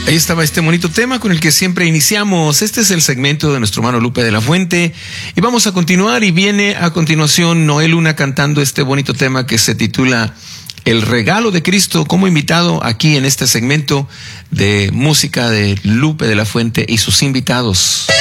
Ahí estaba este bonito tema con el que siempre iniciamos. Este es el segmento de nuestro hermano Lupe de la Fuente. Y vamos a continuar, y viene a continuación Noé Luna cantando este bonito tema que se titula El Regalo de Cristo, como invitado aquí en este segmento de música de Lupe de la Fuente y sus invitados.